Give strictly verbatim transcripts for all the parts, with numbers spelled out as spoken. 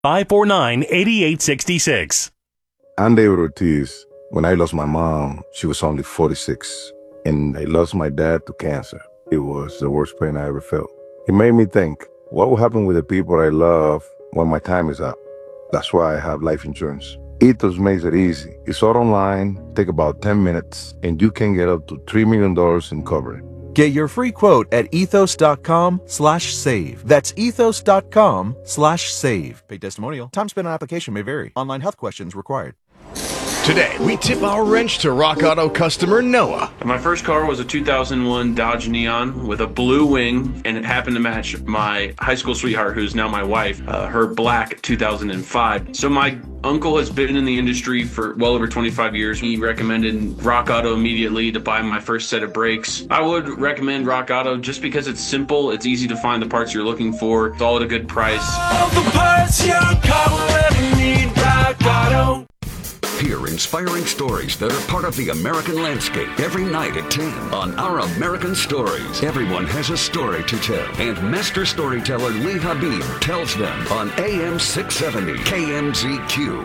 five four nine, eight eight six six. I'm David Ortiz. When I lost my mom, she was only forty-six. And I lost my dad to cancer. It was the worst pain I ever felt. It made me think, what will happen with the people I love when my time is up? That's why I have life insurance. Ethos makes it easy. It's all online, take about ten minutes, and you can get up to three million dollars in coverage. Get your free quote at ethos.com slash save. That's ethos.com slash save. Paid testimonial. Time spent on application may vary. Online health questions required. Today, we tip our wrench to Rock Auto customer Noah. My first car was a two thousand one Dodge Neon with a blue wing, and it happened to match my high school sweetheart, who's now my wife, uh, her black two thousand five. So my uncle has been in the industry for well over twenty-five years. He recommended Rock Auto immediately to buy my first set of brakes. I would recommend Rock Auto just because it's simple, it's easy to find the parts you're looking for, it's all at a good price. All the parts your car will ever need, Rock Auto. Hear inspiring stories that are part of the American landscape every night at ten on Our American Stories. Everyone has a story to tell, and master storyteller Lee Habib tells them on A M six seventy K M Z Q.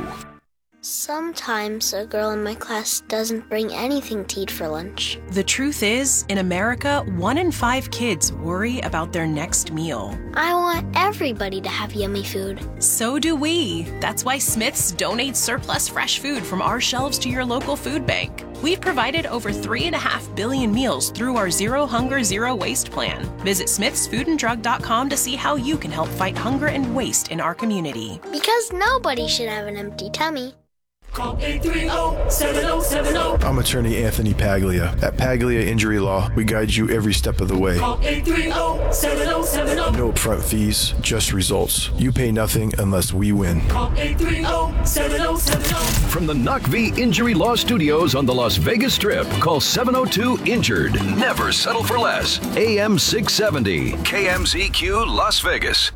Sometimes a girl in my class doesn't bring anything to eat for lunch. The truth is, in America, one in five kids worry about their next meal. I want everybody to have yummy food. So do we. That's why Smith's donates surplus fresh food from our shelves to your local food bank. We've provided over three and a half billion meals through our Zero Hunger, Zero Waste plan. Visit smiths food and drug dot com to see how you can help fight hunger and waste in our community. Because nobody should have an empty tummy. Call eight three zero, seven zero seven zero. I'm attorney Anthony Paglia. At Paglia Injury Law, we guide you every step of the way. Call eight three zero, seven zero seven zero. No upfront fees, just results. You pay nothing unless we win. Call eight three zero, seven zero seven zero. From the N U C V Injury Law Studios on the Las Vegas Strip, call seven oh two injured. Never settle for less. A M six seventy, K M Z Q, Las Vegas.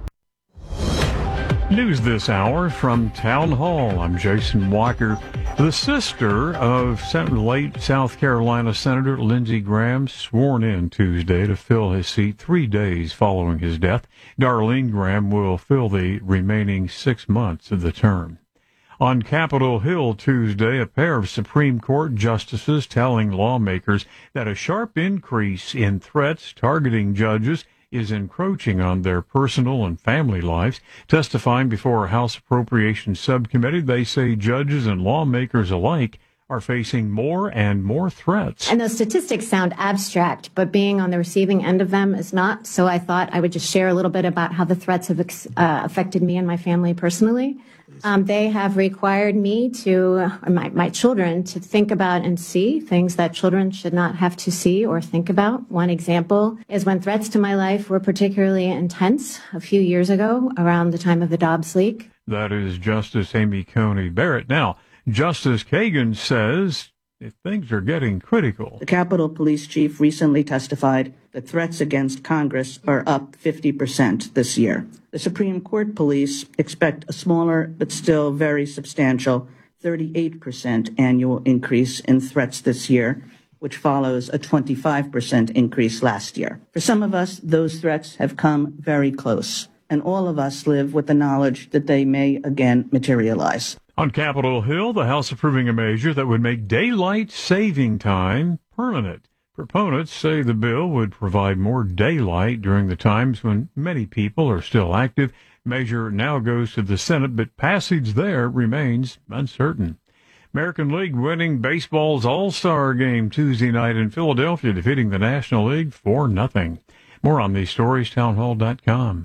News this hour from Town Hall. I'm Jason Walker. The sister of late South Carolina Senator Lindsey Graham sworn in Tuesday to fill his seat three days following his death. Darlene Graham will fill the remaining six months of the term. On Capitol Hill Tuesday, a pair of Supreme Court justices telling lawmakers that a sharp increase in threats targeting judges is encroaching on their personal and family lives. Testifying before a House Appropriations Subcommittee, they say judges and lawmakers alike are facing more and more threats. And those statistics sound abstract, but being on the receiving end of them is not. So I thought I would just share a little bit about how the threats have uh, affected me and my family personally. Um, they have required me to, uh, my, my children, to think about and see things that children should not have to see or think about. One example is when threats to my life were particularly intense a few years ago around the time of the Dobbs leak. That is Justice Amy Coney Barrett. Now, Justice Kagan says if things are getting critical. The Capitol Police Chief recently testified that threats against Congress are up fifty percent this year. The Supreme Court police expect a smaller but still very substantial thirty-eight percent annual increase in threats this year, which follows a twenty-five percent increase last year. For some of us, those threats have come very close, and all of us live with the knowledge that they may again materialize. On Capitol Hill, the House approving a measure that would make daylight saving time permanent. Proponents say the bill would provide more daylight during the times when many people are still active. Measure now goes to the Senate, but passage there remains uncertain. American League winning baseball's All-Star game Tuesday night in Philadelphia, defeating the National League four nothing. More on these stories, town hall dot com.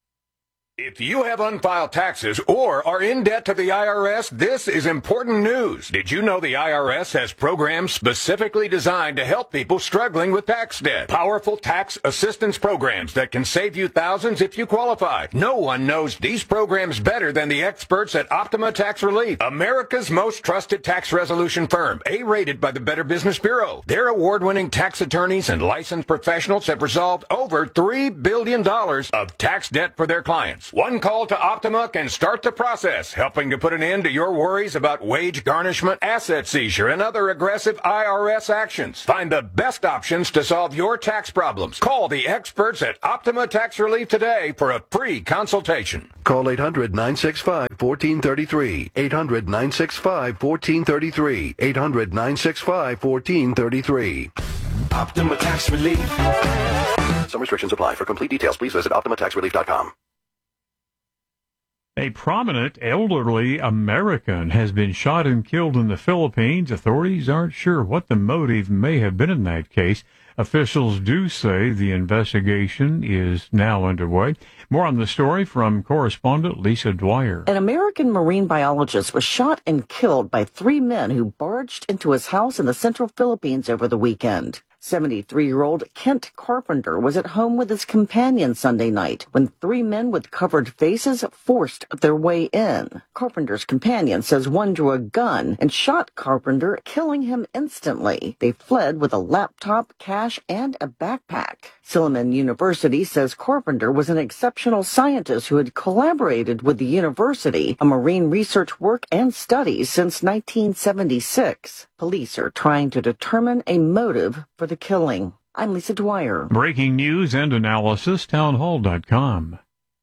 If you have unfiled taxes or are in debt to the I R S, this is important news. Did you know the I R S has programs specifically designed to help people struggling with tax debt? Powerful tax assistance programs that can save you thousands if you qualify. No one knows these programs better than the experts at Optima Tax Relief, America's most trusted tax resolution firm, A-rated by the Better Business Bureau. Their award-winning tax attorneys and licensed professionals have resolved over three billion dollars of tax debt for their clients. actions. One call to Optima can start the process, helping to put an end to your worries about wage garnishment, asset seizure, and other aggressive I R S actions. Find the best options to solve your tax problems. Call the experts at Optima Tax Relief today for a free consultation. Call eight hundred, nine six five, one four three three. eight hundred, nine six five, one four three three. eight hundred, nine six five, one four three three. Optima Tax Relief. Some restrictions apply. For complete details, please visit optima tax relief dot com. A prominent elderly American has been shot and killed in the Philippines. Authorities aren't sure what the motive may have been in that case. Officials do say the investigation is now underway. More on the story from correspondent Lisa Dwyer. An American marine biologist was shot and killed by three men who barged into his house in the central Philippines over the weekend. seventy-three-year-old Kent Carpenter was at home with his companion Sunday night when three men with covered faces forced their way in. Carpenter's companion says one drew a gun and shot Carpenter, killing him instantly. They fled with a laptop, cash, and a backpack. Silliman University says Carpenter was an exceptional scientist who had collaborated with the university on marine research work and studies since nineteen seventy-six. Police are trying to determine a motive for the killing. I'm Lisa Dwyer. Breaking news and analysis, townhall dot com.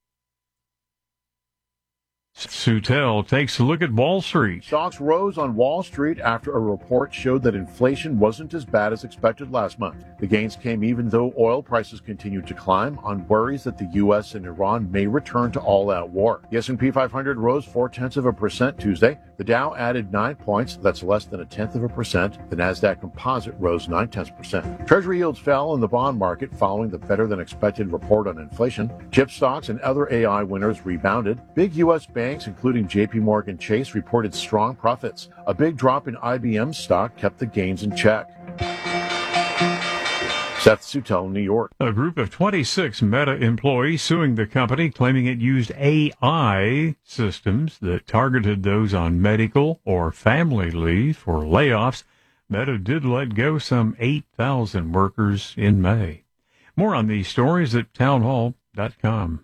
Sutel takes a look at Wall Street. Stocks rose on Wall Street after a report showed that inflation wasn't as bad as expected last month. The gains came even though oil prices continued to climb on worries that the U S and Iran may return to all-out war. The S and P five hundred rose four-tenths of a percent Tuesday. The Dow added nine points. That's less than a tenth of a percent. The Nasdaq Composite rose nine-tenths percent. Treasury yields fell in the bond market following the better-than-expected report on inflation. Chip stocks and other A I winners rebounded. Big U S banks Banks, including J P Morgan Chase, reported strong profits. A big drop in I B M stock kept the gains in check. Seth Sutel, New York. A group of twenty-six Meta employees suing the company, claiming it used A I systems that targeted those on medical or family leave for layoffs. Meta did let go some eight thousand workers in May. More on these stories at townhall dot com.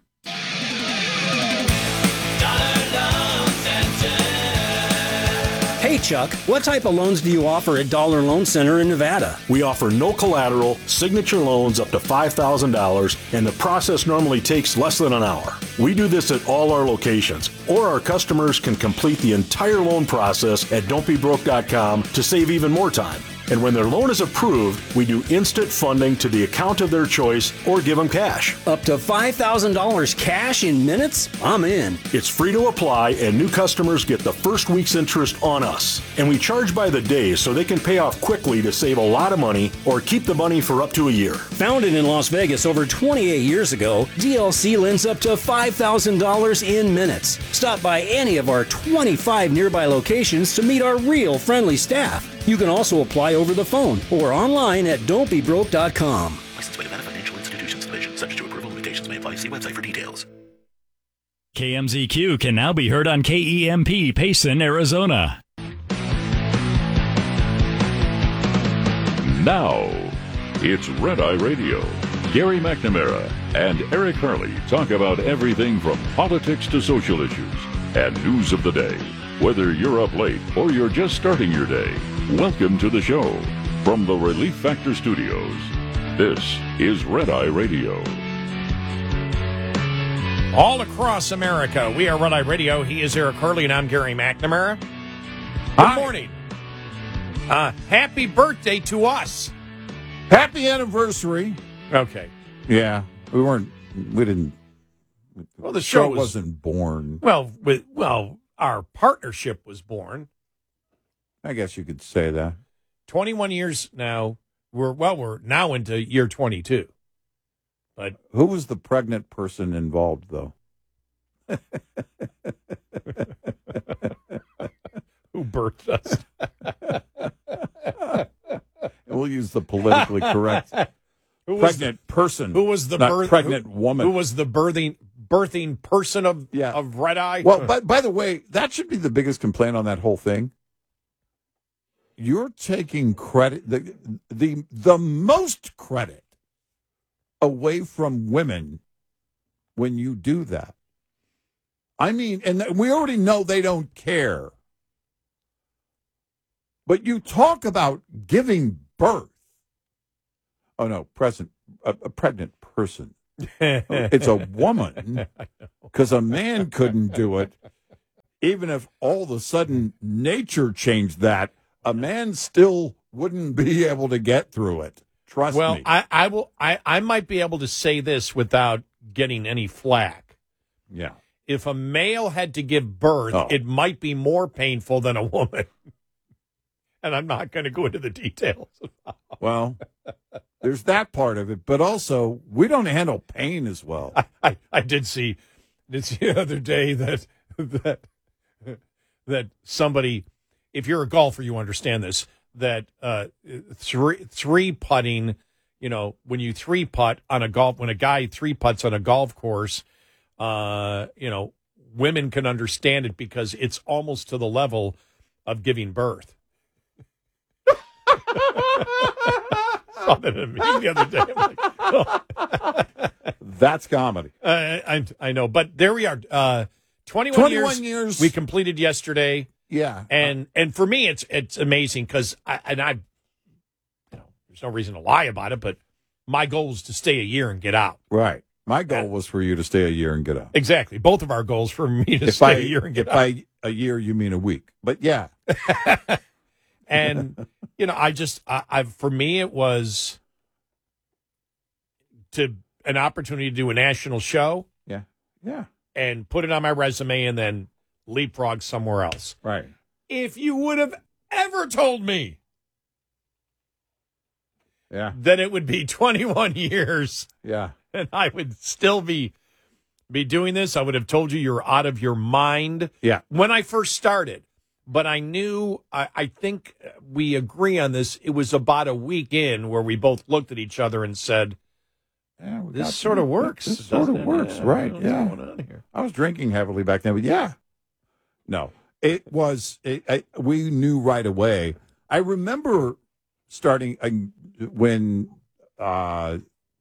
Hey, Chuck, what type of loans do you offer at Dollar Loan Center in Nevada? We offer no collateral, signature loans up to five thousand dollars, and the process normally takes less than an hour. We do this at all our locations, or our customers can complete the entire loan process at don't be broke dot com to save even more time. And when their loan is approved, we do instant funding to the account of their choice or give them cash. Up to five thousand dollars cash in minutes? I'm in. It's free to apply, and new customers get the first week's interest on us. And we charge by the day so they can pay off quickly to save a lot of money or keep the money for up to a year. Founded in Las Vegas over twenty-eight years ago, D L C lends up to five thousand dollars in minutes. Stop by any of our twenty-five nearby locations to meet our real friendly staff. You can also apply over the phone or online at don't be broke dot com. Licensed by Nevada Financial Institutions Division. Subject to approval, limitations may apply. See website for details. K M Z Q can now be heard on K E M P Payson, Arizona. Now, it's Red Eye Radio. Gary McNamara and Eric Hurley talk about everything from politics to social issues and news of the day. Whether you're up late or you're just starting your day, welcome to the show. From the Relief Factor Studios, this is Red Eye Radio. All across America, we are Red Eye Radio. He is Eric Hurley, and I'm Gary McNamara. Good Hi. morning. Uh, happy birthday to us. Happy anniversary. Okay. Yeah, we weren't, we didn't, Well, the the show show was- wasn't born. Well, with, well, our partnership was born. I guess you could say that. twenty-one years now. We're well, we're now into year twenty-two. But Who was the pregnant person involved, though? who birthed us? We'll use the politically correct Who was pregnant the- person. Who was the not birth, pregnant who, woman? Who was the birthing birthing person of Yeah. of Red Eye? Well, by, by the way, that should be the biggest complaint on that whole thing. You're taking credit, the the the most credit away from women when you do that. I mean, and we already know they don't care. But you talk about giving birth. Oh, no, present, a, a pregnant person. It's a woman, because a man couldn't do it. Even if all of a sudden nature changed that, a man still wouldn't be able to get through it. Trust well, me. Well, I, I will. I, I might be able to say this without getting any flack. Yeah. If a male had to give birth, oh. it might be more painful than a woman. And I'm not going to go into the details. Well, there's that part of it, but also we don't handle pain as well. I, I, I did see, did see the other day that that that somebody, if you're a golfer, you understand this. That uh, three three putting, you know, when you three putt on a golf, when a guy three putts on a golf course, uh, you know, women can understand it because it's almost to the level of giving birth. Saw that in a meeting the other day. I'm like, oh. That's comedy. Uh, I I know, but there we are. Uh, twenty-one, twenty-one years, years we completed yesterday. Yeah, and and for me, it's it's amazing because I and I, you know, there's no reason to lie about it, but my goal is to stay a year and get out. Right. My goal was for you to stay a year and get out. Exactly. Both of our goals for me to if stay I, a year and get if out. If by a year you mean a week, but yeah. And you know, I just I, I for me it was to an opportunity to do a national show. Yeah. Yeah. And put it on my resume and then leapfrog somewhere else. Right. If you would have ever told me yeah. that it would be twenty-one years yeah. and I would still be be doing this, I would have told you you're out of your mind yeah. when I first started. But I knew, I, I think we agree on this, it was about a week in where we both looked at each other and said, yeah, this sort of works. This sort of it? works, yeah, right, what's yeah. going on here? I was drinking heavily back then, but yeah. No, it was, it, I, we knew right away. I remember starting uh, when uh,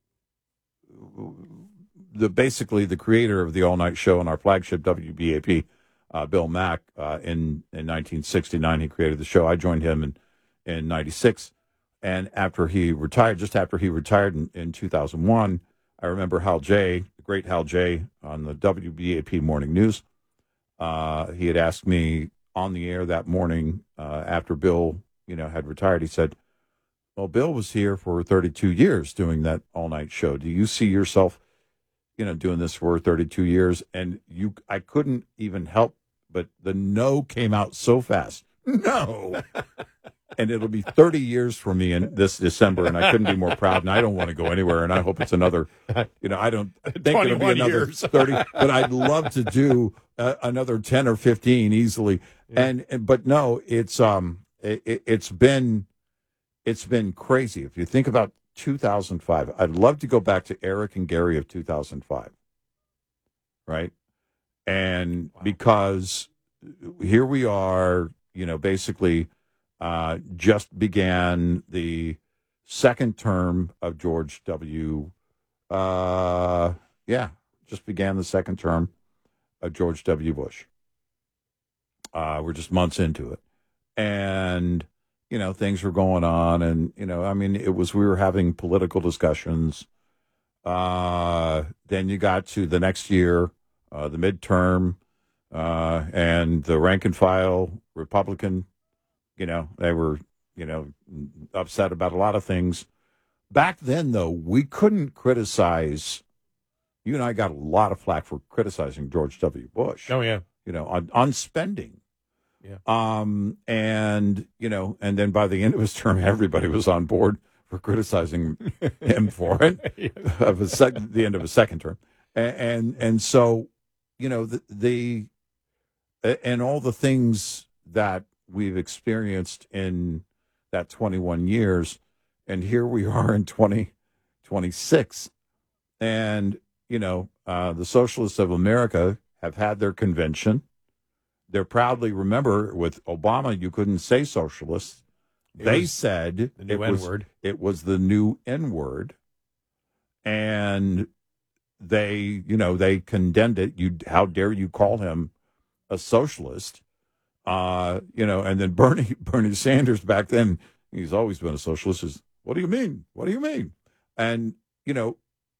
the basically the creator of the all-night show on our flagship W B A P, uh, Bill Mack, uh, in, in nineteen sixty-nine, he created the show. I joined him in, in ninety-six. And after he retired, just after he retired in, in two thousand one, I remember Hal J., the great Hal J., on the W B A P Morning News. Uh, he had asked me on the air that morning uh, after Bill, you know, had retired. He said, well, Bill was here for thirty-two years doing that all-night show. Do you see yourself, you know, doing this for thirty-two years? And you, I couldn't even help, but the no came out so fast. No. And it'll be thirty years for me in this December, and I couldn't be more proud. And I don't want to go anywhere. And I hope it's another, you know, I don't think it'll be another years. thirty, but I'd love to do uh, another ten or fifteen easily. Yeah. And, and but no, it's um, it, it's been, it's been crazy. If you think about two thousand five, I'd love to go back to Eric and Gary of two thousand five, right? And wow. Because here we are, you know, basically. Uh, just began the second term of George W. Uh, yeah, just began the second term of George W. Bush. Uh, we're just months into it. And, you know, things were going on. And, you know, I mean, it was, we were having political discussions. Uh, then you got to the next year, uh, the midterm, uh, and the rank and file Republican. You know, they were, you know, upset about a lot of things. Back then, though, we couldn't criticize. You and I got a lot of flack for criticizing George W. Bush. Oh, yeah. You know, on, on spending. Yeah. Um, and, you know, and then by the end of his term, everybody was on board for criticizing him for it, yeah. of his sec- the end of his second term. And, and, and so, you know, the, the, and all the things that we've experienced in that twenty-one years, and here we are in twenty twenty-six. And, you know, uh, the Socialists of America have had their convention. They're proudly, remember, with Obama, you couldn't say socialists. It they said the new it was, N-word. it was the new N-word. And they, you know, they condemned it. You, how dare you call him a socialist? Uh, you know, and then Bernie, Bernie Sanders back then, he's always been a socialist. Is, what do you mean? What do you mean? And, you know,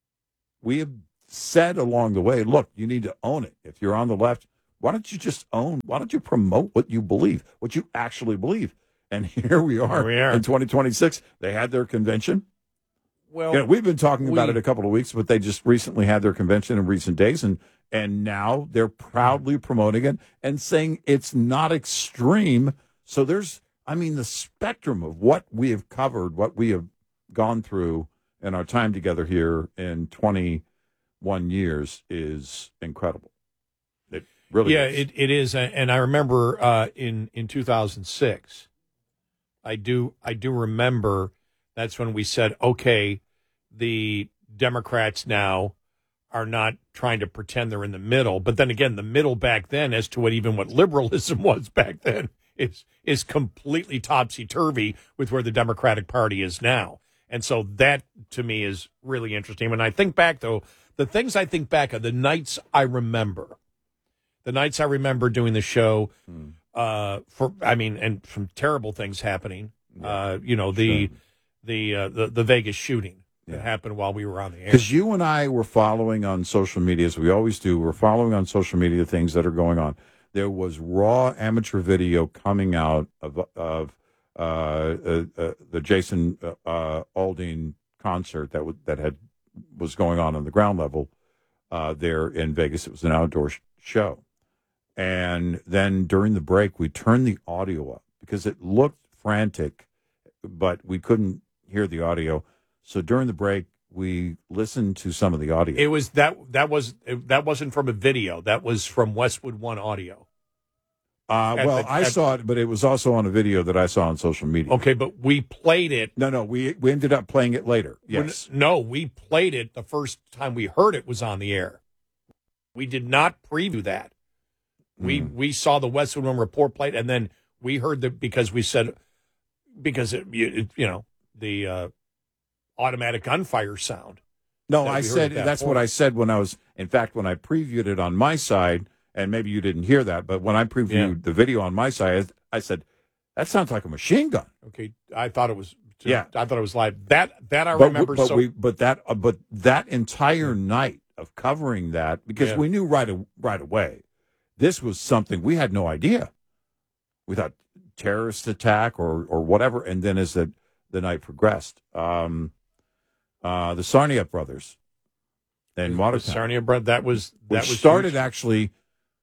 we have said along the way, look, you need to own it. If you're on the left, why don't you just own, why don't you promote what you believe, what you actually believe? And here we are, Here we are. in twenty twenty-six. They had their convention. Well, You know, we've been talking about we- it a couple of weeks, but they just recently had their convention in recent days, and and now they're proudly promoting it and saying it's not extreme. So there's, I mean, the spectrum of what we have covered, what we have gone through in our time together here in twenty-one years is incredible. It really yeah, is. it, it is. And I remember uh, in in two thousand six, I do I do remember that's when we said, okay, the Democrats now are not trying to pretend they're in the middle. But then again, the middle back then, as to what even what liberalism was back then, is is completely topsy-turvy with where the Democratic Party is now. And so that, to me, is really interesting. When I think back, though, the things I think back of, the nights I remember, the nights I remember doing the show, Hmm. uh, for I mean, and from terrible things happening, uh, you know, the, Sure. the, uh, the the Vegas shooting that Yeah. happened while we were on the air. Because you and I were following on social media, as we always do. We're following on social media things that are going on. There was raw amateur video coming out of of uh, uh, uh, the Jason uh, uh, Aldean concert that w- that had was going on on the ground level uh, there in Vegas. It was an outdoor sh- show, and then during the break, we turned the audio up because it looked frantic, but we couldn't hear the audio. So during the break, we listened to some of the audio. It was that that was that wasn't from a video. That was from Westwood One audio. Uh, At well, the- I at- saw it, but it was also on a video that I saw on social media. Okay, but we played it. No, no, we we ended up playing it later. Yes. No, we played it the first time we heard it was on the air. We did not preview that. We Hmm. we saw the Westwood One report played, and then we heard that because we said because it, you, it, you know the uh, automatic gunfire sound. No, that I we heard said at that that's point. what I said when I was. In fact, when I previewed it on my side, and maybe you didn't hear that, but when I previewed Yeah. the video on my side, I said that sounds like a machine gun. Okay, I thought it was. Yeah. I thought it was live. That that I but remember. We, but so we, but that, uh, but that entire night of covering that, because Yeah. we knew right a, right away, this was something we had no idea. We thought terrorist attack or or whatever, and then as the the night progressed, um, uh, the Sarnia brothers and the Watertown, Sarnia bread. That was that which was started huge. actually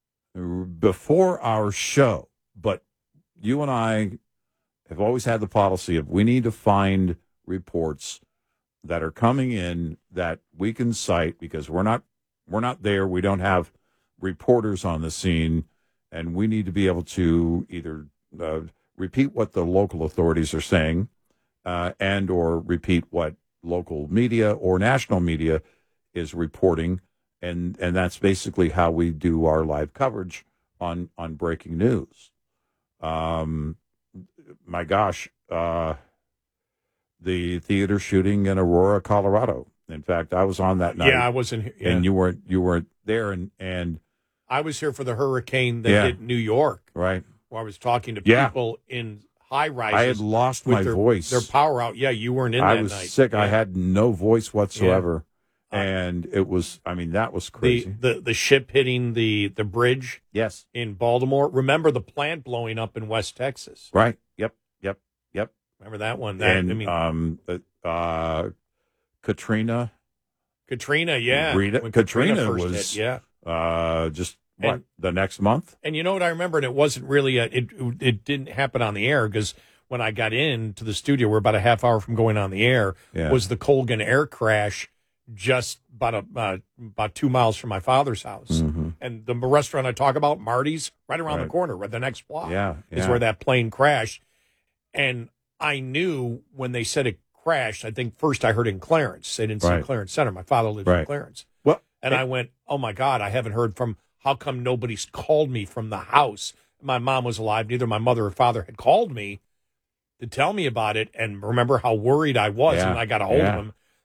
before our show, but you and I have always had the policy of we need to find reports that are coming in that we can cite because we're not we're not there. We don't have reporters on the scene, and we need to be able to either uh, repeat what the local authorities are saying, uh, and or repeat what local media or national media is reporting, and and that's basically how we do our live coverage on on breaking news. Um, my gosh, uh, the theater shooting in Aurora, Colorado. In fact, I was on that night. Yeah, I wasn't here. Yeah. and you weren't you weren't there, and and I was here for the hurricane that Yeah. hit New York. right. Where I was talking to Yeah. people in high rises. I had lost with my their, voice. Their power out. Yeah, you weren't in I that was night. sick. I Yeah. had no voice whatsoever, Uh, and it was. I mean, that was the, crazy. the the ship hitting the the bridge. Yes. In Baltimore. Remember the plant blowing up in West Texas. Right. Yep. Yep. Yep. Remember that one? That, and I mean, um, uh, uh, Katrina. Katrina. Yeah, Rita, when Katrina, first was. hit, yeah. Uh, just what And- the next month. And you know what I remember? And it wasn't really a, it. It didn't happen on the air because when I got into the studio, we're about a half hour from going on the air. Yeah. Was the Colgan air crash just about a uh, about two miles from my father's house? Mhm. And the restaurant I talk about, Marty's, right around Right. the corner, right the next block. Yeah, is yeah. where that plane crashed. And I knew when they said it crashed. I think first I heard in Clarence. They didn't say Right. Clarence Center. My father lives in Right. Clarence. Well, And I went, oh, my God, I haven't heard from, how come nobody's called me from the house? My mom was alive. Neither my mother or father had called me to tell me about it. And remember how worried I was Yeah, when I got a hold yeah. of him.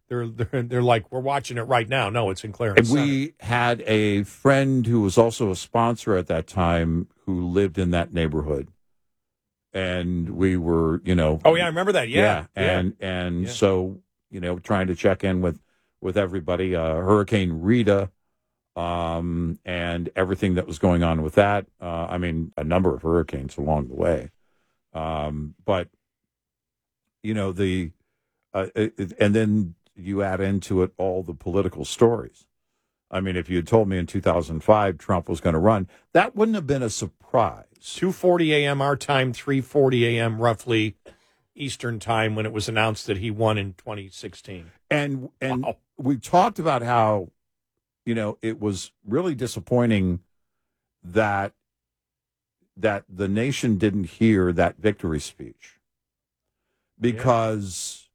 they're they're they're like, we're watching it right now. No, it's in Clarence And we had a friend who was also a sponsor at that time who lived in that neighborhood. And we were, you know. Oh, yeah, I remember that. Yeah. yeah. And and Yeah. so, you know, trying to check in with, with everybody. Uh, Hurricane Rita um, and everything that was going on with that. Uh, I mean, a number of hurricanes along the way. Um, but, you know, the, uh, it, and then you add into it all the political stories. I mean, if you had told me in two thousand five Trump was going to run, that wouldn't have been a surprise. two forty a.m. our time, three forty a.m. roughly Eastern time when it was announced that he won in twenty sixteen. And and Wow. we talked about how, you know, it was really disappointing that that the nation didn't hear that victory speech because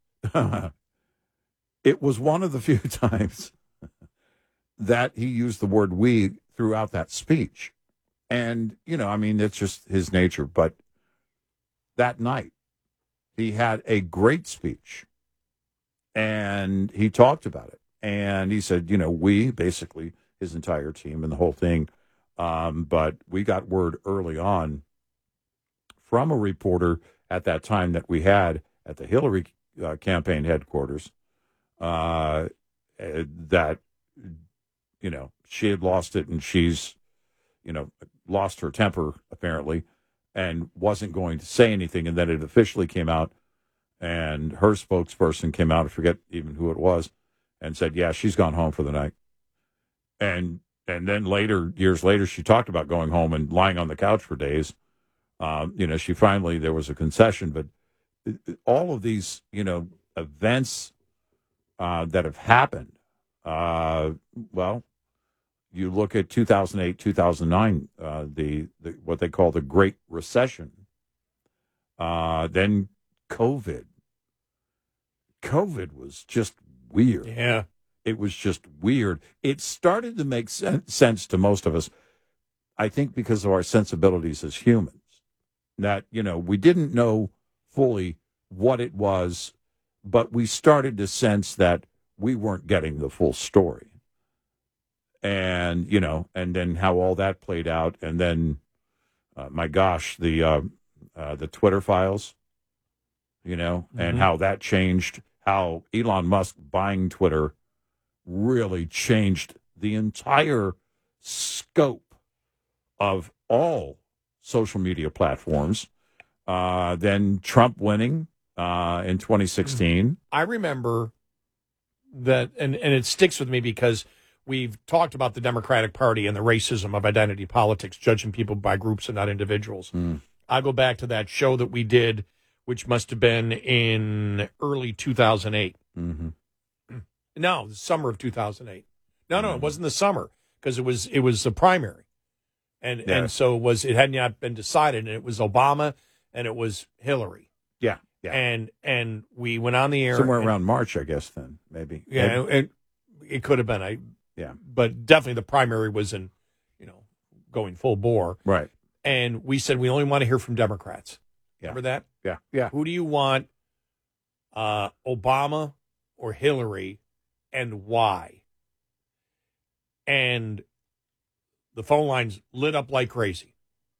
it was one of the few times that he used the word we throughout that speech. And, you know, I mean, it's just his nature. But that night, he had a great speech. And he talked about it. And he said, you know, we, basically, his entire team and the whole thing. Um, but we got word early on from a reporter at that time that we had at the Hillary uh, campaign headquarters uh, that, you know, she had lost it and she's, you know, lost her temper, apparently, and wasn't going to say anything. And then it officially came out, and her spokesperson came out, I forget even who it was, and said, yeah, she's gone home for the night. And and then later, years later, she talked about going home and lying on the couch for days. Um, you know, she finally, there was a concession, but all of these, you know, events uh, that have happened, uh, well, you look at two thousand eight, two thousand nine, uh, the, the what they call the Great Recession. Uh, then COVID. COVID was just weird. Yeah. It was just weird. It started to make sen- sense to most of us, I think, because of our sensibilities as humans. That, you know, we didn't know fully what it was, but we started to sense that we weren't getting the full story. And, you know, and then how all that played out. And then, uh, my gosh, the uh, uh, the Twitter files, you know, and Mhm. how that changed, how Elon Musk buying Twitter really changed the entire scope of all social media platforms. Uh, then Trump winning uh, in twenty sixteen. I remember that, and, and it sticks with me because we've talked about the Democratic Party and the racism of identity politics, judging people by groups and not individuals. Mm. I go back to that show that we did, which must have been in early two thousand eight. Mm-hmm. No, the summer of two thousand eight. No, no, it wasn't the summer because it was it was the primary, and Yeah. and so it was it had not been decided, and it was Obama and it was Hillary. Yeah, yeah. And and we went on the air Somewhere and- around March, I guess, then, maybe. Yeah, Maybe. it, it could have been. I Yeah. but definitely the primary was in, you know, going full bore. Right. And we said we only want to hear from Democrats. Yeah. Remember that? Yeah, yeah. Who do you want, uh, Obama or Hillary, and why? And the phone lines lit up like crazy.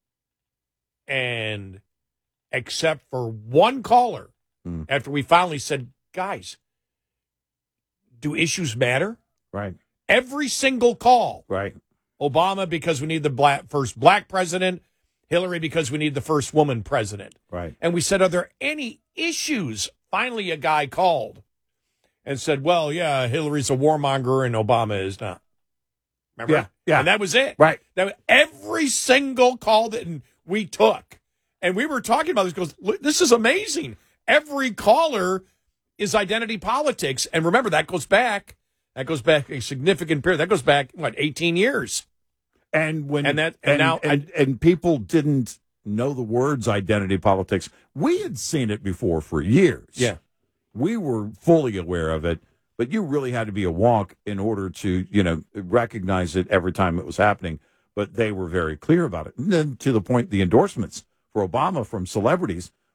And except for one caller, Mm. after we finally said, guys, do issues matter? Right. Every single call. Right. Obama because we need the black, first black president. Hillary because we need the first woman president. Right. And we said, are there any issues? Finally, a guy called and said, well, yeah, Hillary's a warmonger and Obama is not. Remember? Yeah, yeah. And that was it. Right. That was every single call that we took. And we were talking about this. Goes, "Look, this is amazing. Every caller is identity politics. And remember, that goes back. That goes back a significant period. That goes back, what, eighteen years. And when And that- and and, now and, and people didn't know the words identity politics. We had seen it before for years. Yeah. We were fully aware of it, but you really had to be a wonk in order to, you know, recognize it every time it was happening. But they were very clear about it. And then to the point, the endorsements for Obama from celebrities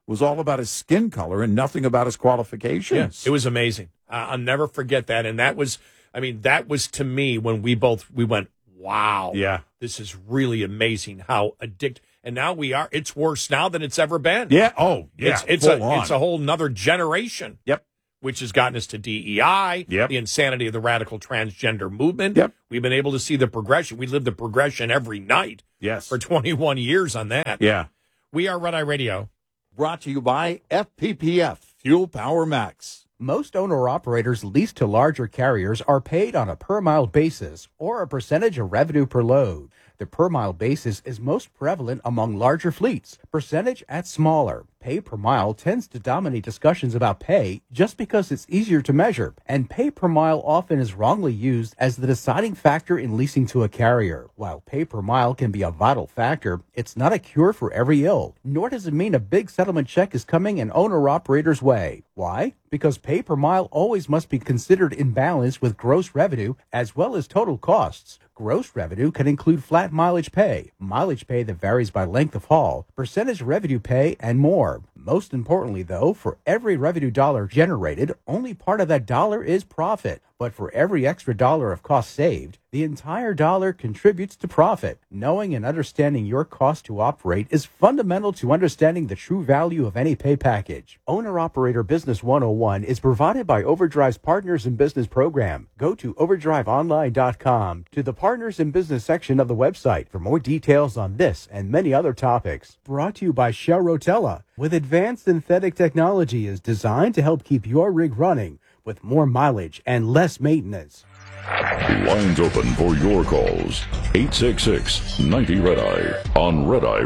was all about his skin color and nothing about his qualifications. Yeah, it was amazing. Uh, I'll never forget that. And that was, I mean, that was to me when we both, we went, wow. Yeah. This is really amazing how addicted. And now we are, it's worse now than it's ever been. Yeah. Oh, yeah. It's, it's, a, it's a whole nother generation. Yep. Which has gotten us to D E I, yep. the insanity of the radical transgender movement. Yep. We've been able to see the progression. We live the progression every night. Yes. For twenty-one years on that. Yeah. We are Red Eye Radio. Brought to you by F P P F, Fuel Power Max. Most owner-operators leased to larger carriers are paid on a per-mile basis or a percentage of revenue per load. The per-mile basis is most prevalent among larger fleets, percentage at smaller. Pay per mile tends to dominate discussions about pay just because it's easier to measure, and pay per mile often is wrongly used as the deciding factor in leasing to a carrier. While pay per mile can be a vital factor, it's not a cure for every ill, nor does it mean a big settlement check is coming an owner-operator's way. Why? Because pay per mile always must be considered in balance with gross revenue as well as total costs. Gross revenue can include flat mileage pay, mileage pay that varies by length of haul, percentage revenue pay, and more. Most importantly, though, for every revenue dollar generated, only part of that dollar is profit. But for every extra dollar of cost saved, the entire dollar contributes to profit. Knowing and understanding your cost to operate is fundamental to understanding the true value of any pay package. Owner-Operator Business one oh one is provided by Overdrive's Partners in Business program. Go to overdrive online dot com to the Partners in Business section of the website for more details on this and many other topics. Brought to you by Shell Rotella, with advanced synthetic technology is designed to help keep your rig running with more mileage and less maintenance. Lines open for your calls. eight six six, ninety, Red Eye on Red Eye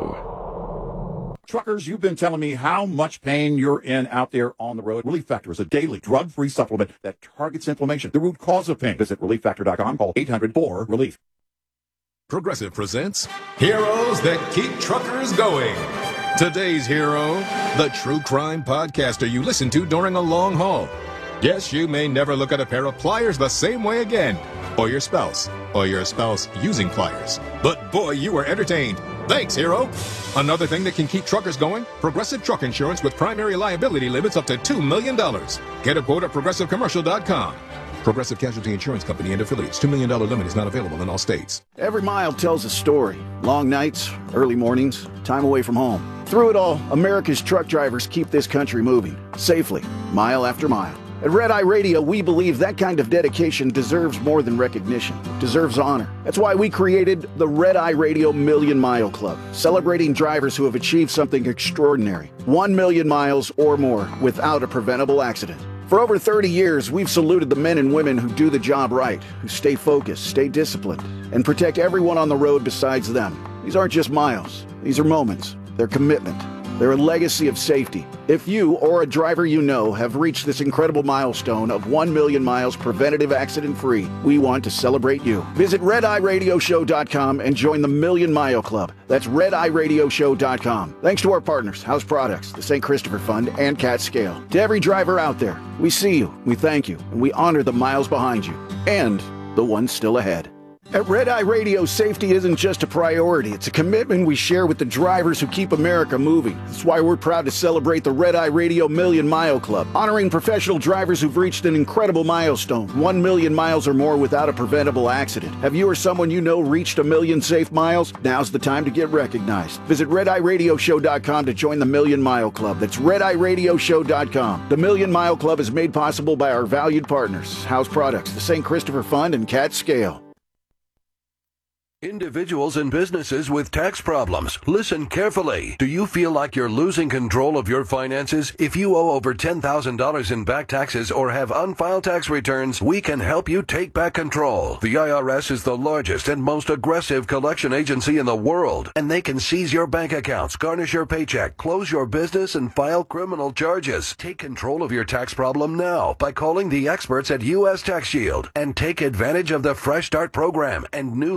Radio. Truckers, you've been telling me how much pain you're in out there on the road. Relief Factor is a daily drug-free supplement that targets inflammation, the root cause of pain. Visit relief factor dot com. Call eight hundred four relief. Progressive presents Heroes That Keep Truckers Going. Today's hero, the true crime podcaster you listen to during a long haul. Yes, you may never look at a pair of pliers the same way again, or your spouse, or your spouse using pliers. But boy, you were entertained. Thanks, hero. Another thing that can keep truckers going, Progressive Truck Insurance with primary liability limits up to two million dollars. Get a quote at progressive commercial dot com. Progressive Casualty Insurance Company and affiliates. two million dollars limit is not available in all states. Every mile tells a story. Long nights, early mornings, time away from home. Through it all, America's truck drivers keep this country moving, safely, mile after mile. At Red Eye Radio, we believe that kind of dedication deserves more than recognition, deserves honor. That's why we created the Red Eye Radio Million Mile Club, celebrating drivers who have achieved something extraordinary, one million miles or more without a preventable accident. For over thirty years, we've saluted the men and women who do the job right, who stay focused, stay disciplined, and protect everyone on the road besides them. These aren't just miles. These are moments. They're commitment. They're a legacy of safety. If you or a driver you know have reached this incredible milestone of one million miles preventative accident-free, we want to celebrate you. Visit red eye radio show dot com and join the Million Mile Club. That's red eye radio show dot com. Thanks to our partners, House Products, the Saint Christopher Fund, and Cat Scale. To every driver out there, we see you, we thank you, and we honor the miles behind you, and the ones still ahead. At Red Eye Radio, safety isn't just a priority. It's a commitment we share with the drivers who keep America moving. That's why we're proud to celebrate the Red Eye Radio Million Mile Club, honoring professional drivers who've reached an incredible milestone, one million miles or more without a preventable accident. Have you or someone you know reached a million safe miles? Now's the time to get recognized. Visit red eye radio show dot com to join the Million Mile Club. That's red eye radio show dot com. The Million Mile Club is made possible by our valued partners, House Products, the Saint Christopher Fund, and Cat Scale. Individuals and businesses with tax problems, listen carefully. Do you feel like you're losing control of your finances? If you owe over ten thousand dollars in back taxes or have unfiled tax returns, we can help you take back control. The I R S is the largest and most aggressive collection agency in the world, and they can seize your bank accounts, garnish your paycheck, close your business, and file criminal charges. Take control of your tax problem now by calling the experts at U S Tax Shield and take advantage of the Fresh Start program and new laws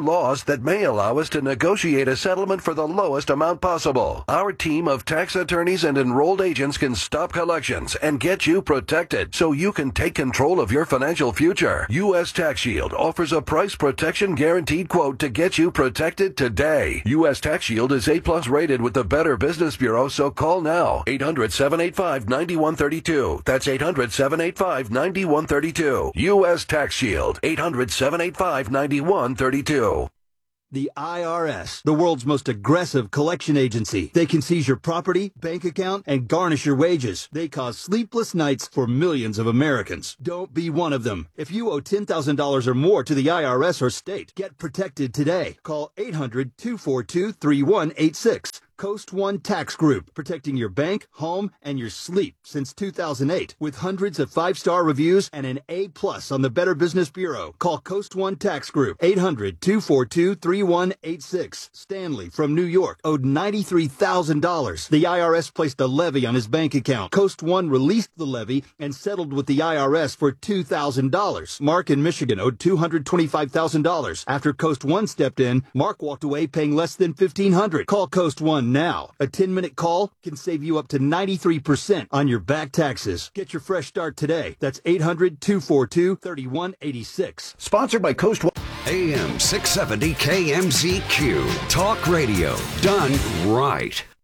that may allow us to negotiate a settlement for the lowest amount possible. Our team of tax attorneys and enrolled agents can stop collections and get you protected so you can take control of your financial future. U S Tax Shield offers a price protection guaranteed quote to get you protected today. U S Tax Shield is A plus rated with the Better Business Bureau, so call now. eight hundred, seven eight five, nine one three two. That's eight hundred, seven eight five, nine one three two. U S Tax Shield. eight hundred, seven eight five, nine one three two. The I R S, the world's most aggressive collection agency. They can seize your property, bank account, and garnish your wages. They cause sleepless nights for millions of Americans. Don't be one of them. If you owe ten thousand dollars or more to the I R S or state, get protected today. Call eight hundred, two four two, three one eight six. Coast One Tax Group, protecting your bank, home, and your sleep since two thousand eight. With hundreds of five-star reviews and an A plus on the Better Business Bureau. Call Coast One Tax Group, eight hundred, two four two, three one eight six. Stanley from New York owed ninety-three thousand dollars. The I R S placed a levy on his bank account. Coast One released the levy and settled with the I R S for two thousand dollars. Mark in Michigan owed two hundred twenty-five thousand dollars. After Coast One stepped in, Mark walked away paying less than fifteen hundred dollars. Call Coast One now. A ten-minute call can save you up to ninety-three percent on your back taxes. Get your fresh start today. That's eight hundred, two four two, three one eight six. Sponsored by Coast One. A M six seventy K M Z Q. Talk radio done right.